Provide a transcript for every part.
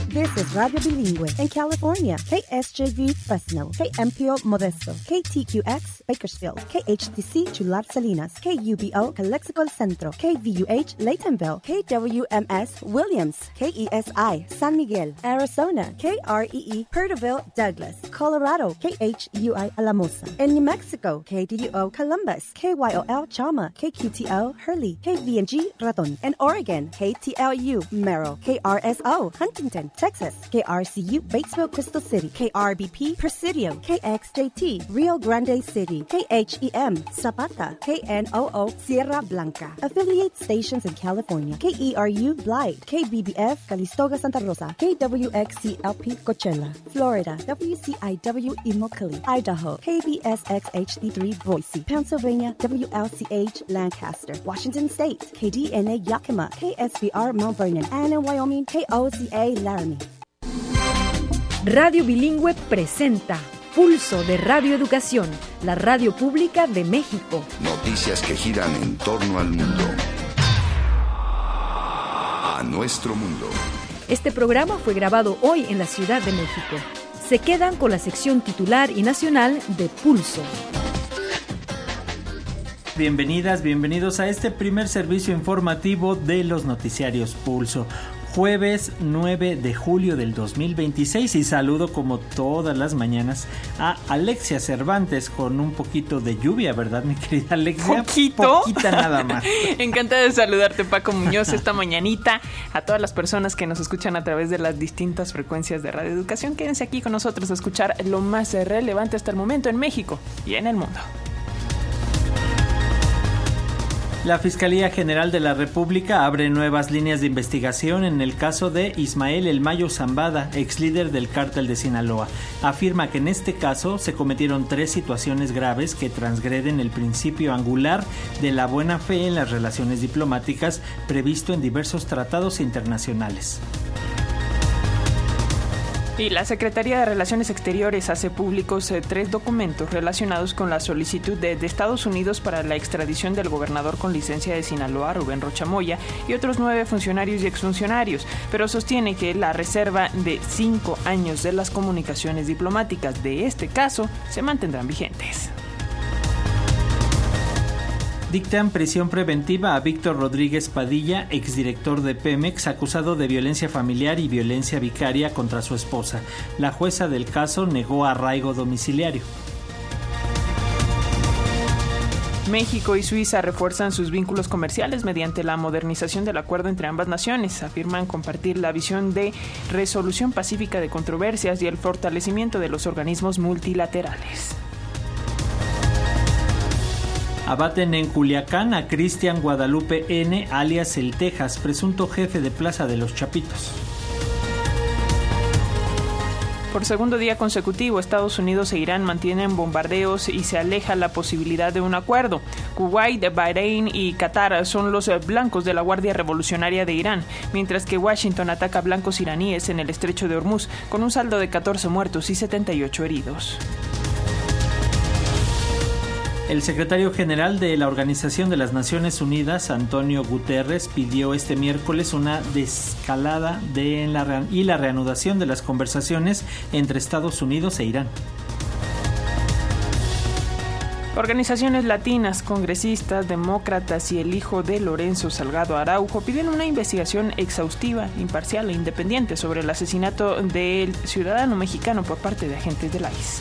This is Radio Bilingüe in California. KSJV Fresno, KMPO Modesto, KTQX Bakersfield, KHTC Chular Salinas, KUBO Calexico El Centro, KVUH Laytonville, KWMS Williams, KESI San Miguel, Arizona, KREE Perterville Douglas, Colorado, KHUI Alamosa. In New Mexico, KDDO Columbus, KYOL Chama, KQTO Hurley, KVNG Raton. In Oregon, KTLU Merrill, KRSO Huntington, Texas, KRCU Batesville Crystal City, KRBP Presidio, KXJT Rio Grande City, KHEM Zapata, KNOO Sierra Blanca. Affiliate stations in California, KERU Blythe, KBBF Calistoga Santa Rosa, KWXCLP Coachella, Florida, WCIW Immokalee, Idaho, KBSX HD3 Boise, Pennsylvania, WLCH Lancaster, Washington State, KDNA Yakima, KSBR Mount Vernon, and in Wyoming, KOCA Laramie. Radio Bilingüe presenta Pulso de Radio Educación, la radio pública de México. Noticias que giran en torno al mundo. A nuestro mundo. Este programa fue grabado hoy en la Ciudad de México. Se quedan con la sección titular y nacional de Pulso. Bienvenidas, bienvenidos a este primer servicio informativo de los noticiarios Pulso. Jueves 9 de julio del 2026 y saludo como todas las mañanas a Alexia Cervantes con un poquito de lluvia, ¿verdad, mi querida Alexia? ¿Poquito? Poquita nada más. Encantada de saludarte, Paco Muñoz, esta mañanita. A todas las personas que nos escuchan a través de las distintas frecuencias de Radio Educación, quédense aquí con nosotros a escuchar lo más relevante hasta el momento en México y en el mundo. La Fiscalía General de la República abre nuevas líneas de investigación en el caso de Ismael El Mayo Zambada, ex líder del cártel de Sinaloa. Afirma que en este caso se cometieron 3 situaciones graves que transgreden el principio angular de la buena fe en las relaciones diplomáticas previsto en diversos tratados internacionales. Y la Secretaría de Relaciones Exteriores hace públicos 3 documentos relacionados con la solicitud de Estados Unidos para la extradición del gobernador con licencia de Sinaloa, Rubén Rocha Moya, y otros 9 funcionarios y exfuncionarios, pero sostiene que la reserva de 5 años de las comunicaciones diplomáticas de este caso se mantendrán vigentes. Dictan prisión preventiva a Víctor Rodríguez Padilla, exdirector de Pemex, acusado de violencia familiar y violencia vicaria contra su esposa. La jueza del caso negó arraigo domiciliario. México y Suiza refuerzan sus vínculos comerciales mediante la modernización del acuerdo entre ambas naciones. Afirman compartir la visión de resolución pacífica de controversias y el fortalecimiento de los organismos multilaterales. Abaten en Culiacán a Cristian Guadalupe N., alias El Texas, presunto jefe de Plaza de los Chapitos. Por segundo día consecutivo, Estados Unidos e Irán mantienen bombardeos y se aleja la posibilidad de un acuerdo. Kuwait, Bahrein y Qatar son los blancos de la Guardia Revolucionaria de Irán, mientras que Washington ataca blancos iraníes en el estrecho de Hormuz, con un saldo de 14 muertos y 78 heridos. El secretario general de la Organización de las Naciones Unidas, Antonio Guterres, pidió este miércoles una desescalada y la reanudación de las conversaciones entre Estados Unidos e Irán. Organizaciones latinas, congresistas, demócratas y el hijo de Lorenzo Salgado Araujo piden una investigación exhaustiva, imparcial e independiente sobre el asesinato del ciudadano mexicano por parte de agentes del ICE.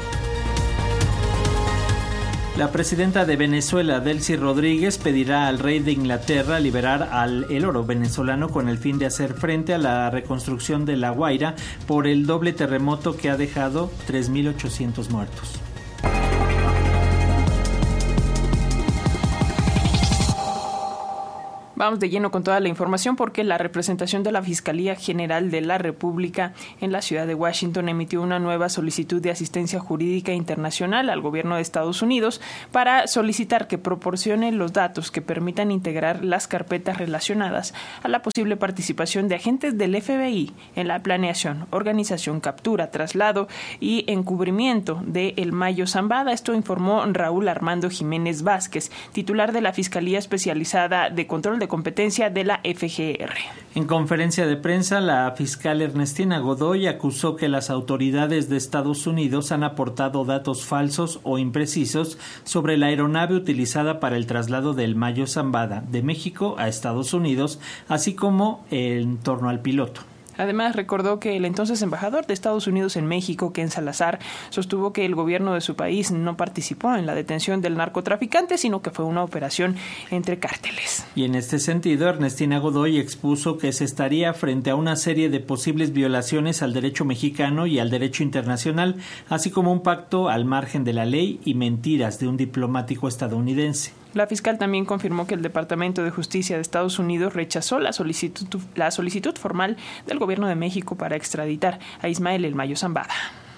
La presidenta de Venezuela, Delcy Rodríguez, pedirá al rey de Inglaterra liberar el oro venezolano con el fin de hacer frente a la reconstrucción de La Guaira por el doble terremoto que ha dejado 3.800 muertos. Vamos de lleno con toda la información porque la representación de la Fiscalía General de la República en la ciudad de Washington emitió una nueva solicitud de asistencia jurídica internacional al gobierno de Estados Unidos para solicitar que proporcione los datos que permitan integrar las carpetas relacionadas a la posible participación de agentes del FBI en la planeación, organización, captura, traslado y encubrimiento de El Mayo Zambada. Esto informó Raúl Armando Jiménez Vázquez, titular de la Fiscalía Especializada de Control de de competencia de la FGR. En conferencia de prensa, la fiscal Ernestina Godoy acusó que las autoridades de Estados Unidos han aportado datos falsos o imprecisos sobre la aeronave utilizada para el traslado del Mayo Zambada de México a Estados Unidos, así como en torno al piloto. Además, recordó que el entonces embajador de Estados Unidos en México, Ken Salazar, sostuvo que el gobierno de su país no participó en la detención del narcotraficante, sino que fue una operación entre cárteles. Y en este sentido, Ernestina Godoy expuso que se estaría frente a una serie de posibles violaciones al derecho mexicano y al derecho internacional, así como un pacto al margen de la ley y mentiras de un diplomático estadounidense. La fiscal también confirmó que el Departamento de Justicia de Estados Unidos rechazó la solicitud formal del gobierno de México para extraditar a Ismael El Mayo Zambada.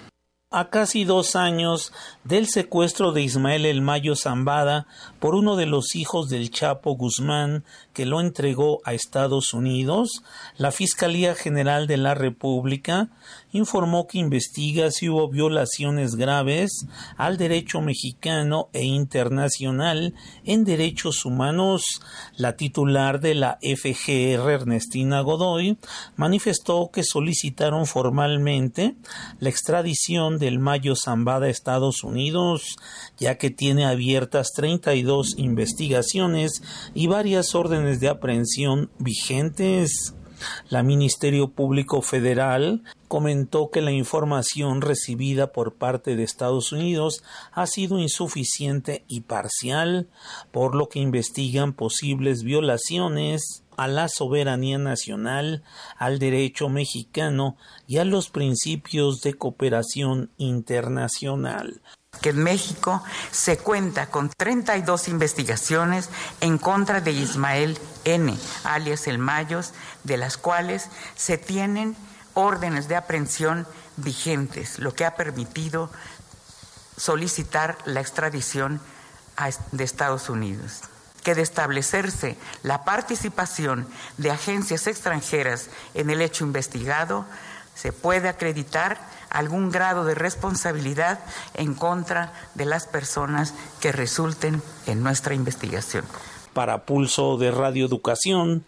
A casi 2 años del secuestro de Ismael El Mayo Zambada por uno de los hijos del Chapo Guzmán, que lo entregó a Estados Unidos, la Fiscalía General de la República informó que investiga si hubo violaciones graves al derecho mexicano e internacional en derechos humanos. La titular de la FGR, Ernestina Godoy, manifestó que solicitaron formalmente la extradición del Mayo Zambada a Estados Unidos, ya que tiene abiertas 32 investigaciones y varias órdenes de aprehensión vigentes. La Ministerio Público Federal comentó que la información recibida por parte de Estados Unidos ha sido insuficiente y parcial, por lo que investigan posibles violaciones a la soberanía nacional, al derecho mexicano y a los principios de cooperación internacional. Que en México se cuenta con 32 investigaciones en contra de Ismael N., alias El Mayos, de las cuales se tienen órdenes de aprehensión vigentes, lo que ha permitido solicitar la extradición de Estados Unidos. Que de establecerse la participación de agencias extranjeras en el hecho investigado, se puede acreditar algún grado de responsabilidad en contra de las personas que resulten en nuestra investigación. Para Pulso de Radio Educación,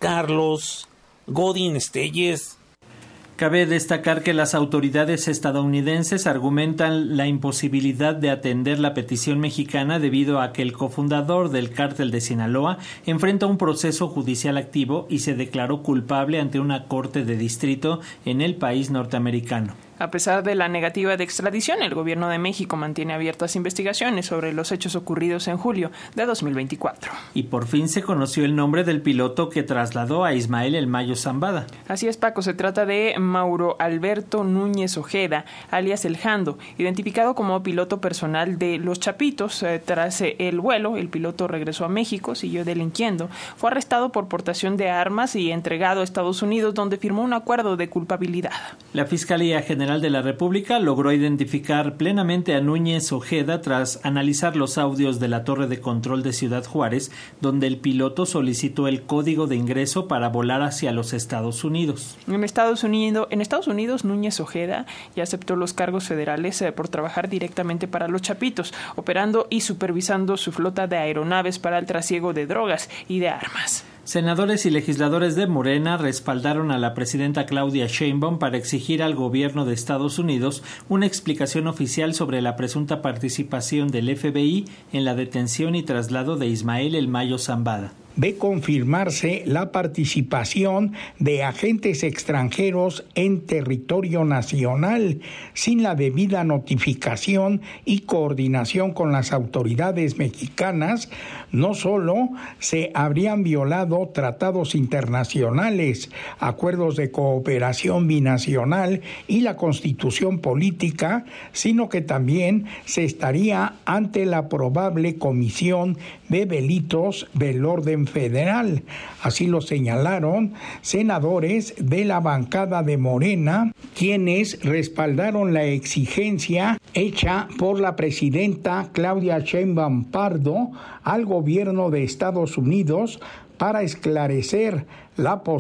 Carlos Godín Estelles. Cabe destacar que las autoridades estadounidenses argumentan la imposibilidad de atender la petición mexicana debido a que el cofundador del cártel de Sinaloa enfrenta un proceso judicial activo y se declaró culpable ante una corte de distrito en el país norteamericano. A pesar de la negativa de extradición, el gobierno de México mantiene abiertas investigaciones sobre los hechos ocurridos en julio de 2024. Y por fin se conoció el nombre del piloto que trasladó a Ismael El Mayo Zambada. Así es, Paco, se trata de Mauro Alberto Núñez Ojeda, alias El Jando, identificado como piloto personal de Los Chapitos. Tras el vuelo, el piloto regresó a México, siguió delinquiendo, fue arrestado por portación de armas y entregado a Estados Unidos, donde firmó un acuerdo de culpabilidad. La Fiscalía General de la República logró identificar plenamente a Núñez Ojeda tras analizar los audios de la torre de control de Ciudad Juárez, donde el piloto solicitó el código de ingreso para volar hacia los Estados Unidos. En Estados Unidos, Núñez Ojeda ya aceptó los cargos federales por trabajar directamente para Los Chapitos, operando y supervisando su flota de aeronaves para el trasiego de drogas y de armas. Senadores y legisladores de Morena respaldaron a la presidenta Claudia Sheinbaum para exigir al gobierno de Estados Unidos una explicación oficial sobre la presunta participación del FBI en la detención y traslado de Ismael El Mayo Zambada. De confirmarse la participación de agentes extranjeros en territorio nacional sin la debida notificación y coordinación con las autoridades mexicanas, no solo se habrían violado tratados internacionales, acuerdos de cooperación binacional y la Constitución política, sino que también se estaría ante la probable comisión de delitos del orden federal. Así lo señalaron senadores de la bancada de Morena, quienes respaldaron la exigencia hecha por la presidenta Claudia Sheinbaum Pardo al gobierno de Estados Unidos para esclarecer la posibilidad